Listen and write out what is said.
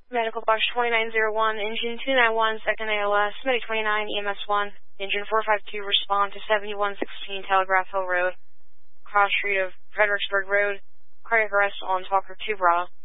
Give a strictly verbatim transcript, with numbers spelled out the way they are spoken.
Medical box twenty-nine oh one, engine two nine one, second A L S, Medic twenty-nine, E M S one, engine four five two, respond to seventy-one sixteen Telegraph Hill Road, cross street of Fredericksburg Road, cardiac arrest on Talker two Bravo.